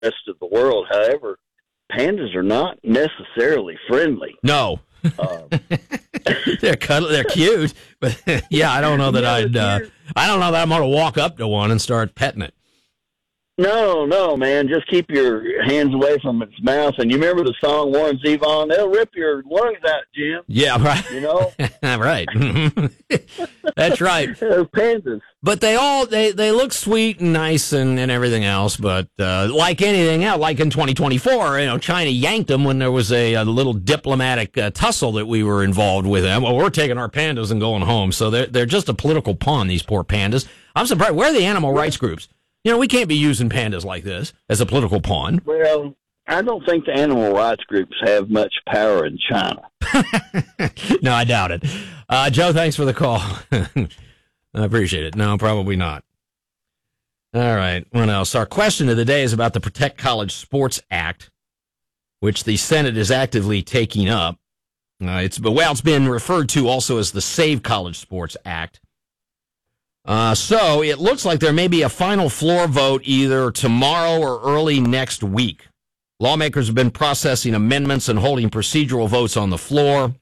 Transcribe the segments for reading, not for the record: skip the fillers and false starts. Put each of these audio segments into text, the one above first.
rest of the world. However, pandas are not necessarily friendly. No. They're cute, but yeah, I don't know that I don't know that I'm going to walk up to one and start petting it. No, man. Just keep your hands away from its mouth. And you remember the song Warren Zevon? They'll rip your lungs out, Jim. Yeah, right. You know? Right. That's right. Those pandas. But they look sweet and nice and everything else. But like anything else, like in 2024, China yanked them when there was a little diplomatic tussle that we were involved with them. Well, we're taking our pandas and going home. So they're just a political pawn, these poor pandas. I'm surprised. Where are the animal rights groups? We can't be using pandas like this as a political pawn. Well, I don't think the animal rights groups have much power in China. No, I doubt it. Joe, thanks for the call. I appreciate it. No, probably not. All right. What else? Our question of the day is about the Protect College Sports Act, which the Senate is actively taking up. It's been referred to also as the Save College Sports Act. So it looks like there may be a final floor vote either tomorrow or early next week. Lawmakers have been processing amendments and holding procedural votes on the floor.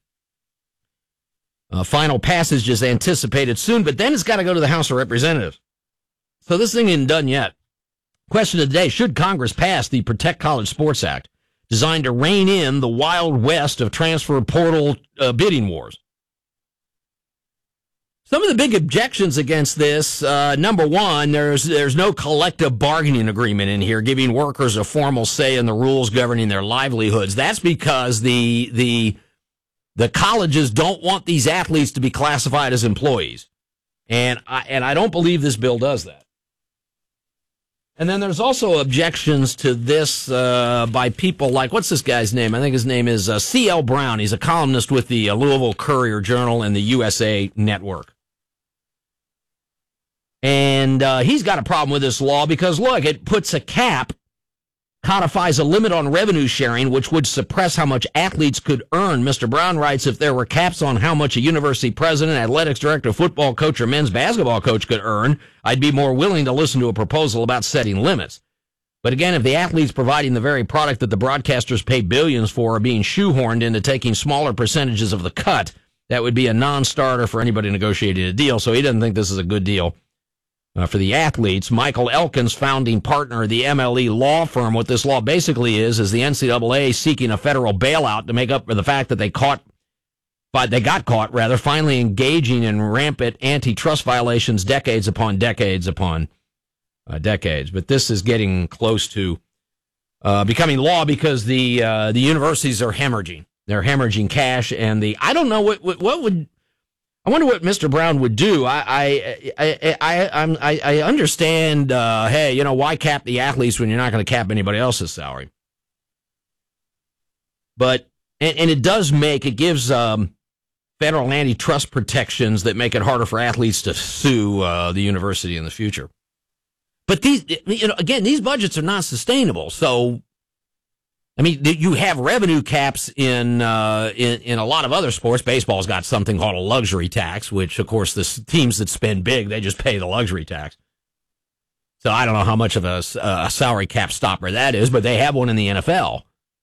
Final passage is anticipated soon, but then it's got to go to the House of Representatives. So this thing isn't done yet. Question of the day, should Congress pass the Protect College Sports Act, designed to rein in the wild west of transfer portal bidding wars? Some of the big objections against this, number one, there's no collective bargaining agreement in here giving workers a formal say in the rules governing their livelihoods. That's because the colleges don't want these athletes to be classified as employees. And I don't believe this bill does that. And then there's also objections to this by people like, what's this guy's name? I think his name is C.L. Brown. He's a columnist with the Louisville Courier-Journal and the USA Network. And he's got a problem with this law because, look, it puts a cap, codifies a limit on revenue sharing, which would suppress how much athletes could earn. Mr. Brown writes, if there were caps on how much a university president, athletics director, football coach, or men's basketball coach could earn, I'd be more willing to listen to a proposal about setting limits. But again, if the athletes providing the very product that the broadcasters pay billions for are being shoehorned into taking smaller percentages of the cut, that would be a non-starter for anybody negotiating a deal. So he doesn't think this is a good deal. For the athletes. Michael Elkins, founding partner of the MLE law firm. What this law basically is the NCAA seeking a federal bailout to make up for the fact that they got caught, finally engaging in rampant antitrust violations decades upon decades upon decades. But this is getting close to becoming law because the universities are hemorrhaging. They're hemorrhaging cash, and I don't know what would. I wonder what Mr. Brown would do. I understand. Hey, why cap the athletes when you're not going to cap anybody else's salary? But and it gives federal antitrust protections that make it harder for athletes to sue the university in the future. But these budgets are not sustainable. So, I mean, you have revenue caps in a lot of other sports. Baseball's got something called a luxury tax, which, of course, the teams that spend big, they just pay the luxury tax. So I don't know how much of a salary cap stopper that is, but they have one in the NFL.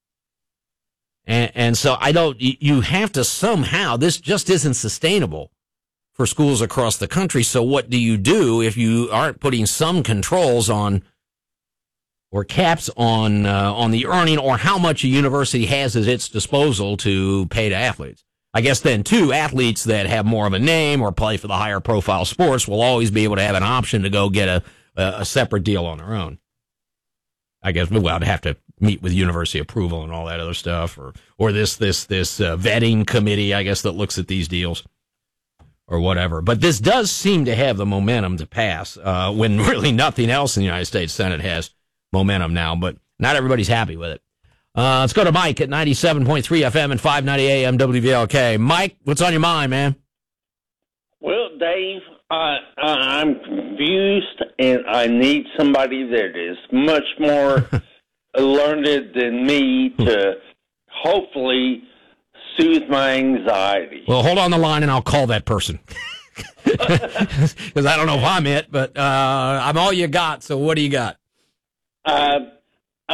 And so you have to somehow, this just isn't sustainable for schools across the country. So what do you do if you aren't putting some controls on or caps on the earning or how much a university has at its disposal to pay to athletes? I guess then, too, athletes that have more of a name or play for the higher profile sports will always be able to have an option to go get a separate deal on their own. I guess I'd have to meet with university approval and all that other stuff, or this vetting committee, I guess, that looks at these deals or whatever. But this does seem to have the momentum to pass when really nothing else in the United States Senate has momentum now, but not everybody's happy with it. Let's go to Mike at 97.3 FM and 590 AM WVLK. Mike, what's on your mind, man? Well, Dave, I'm confused, and I need somebody that is much more learned than me to hopefully soothe my anxiety. Well, hold on the line, and I'll call that person. Because I don't know if I'm it, but I'm all you got, so what do you got?